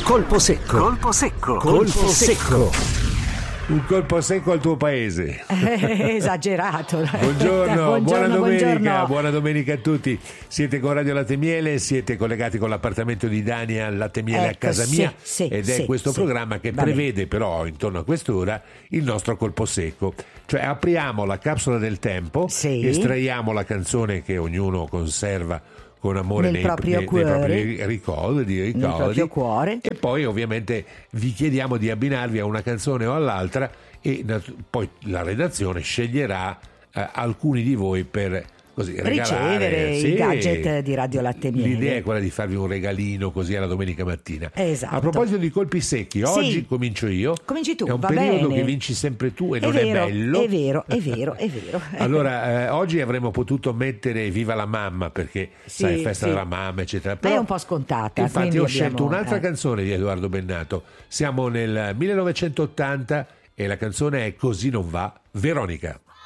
Colpo secco. Colpo secco. Colpo secco. Un colpo secco al tuo paese. Esagerato. Buongiorno, buona domenica, buongiorno. buona domenica a tutti. Siete con Radio Latte Miele, siete collegati con l'appartamento di Dania Latte Miele a casa mia, ed è questo programma che prevede però intorno a quest'ora il nostro colpo secco. Cioè apriamo la capsula del tempo, estraiamo la canzone che ognuno conserva con amore nei propri ricordi, nel proprio cuore, e poi ovviamente vi chiediamo di abbinarvi a una canzone o all'altra e poi la redazione sceglierà alcuni di voi per così ricevere i gadget di Radio Latte Miele. L'idea è quella di farvi un regalino così alla domenica mattina. Esatto. A proposito di colpi secchi, oggi comincio io. Cominci tu, è un va periodo bene. che vinci sempre tu e non è bello. È vero. Allora, oggi avremmo potuto mettere Viva la mamma perché sai, festa della mamma, eccetera. Però è un po' scontata. Infatti ho scelto un'altra canzone di Edoardo Bennato. Siamo nel 1980 e la canzone è Così non va, Veronica.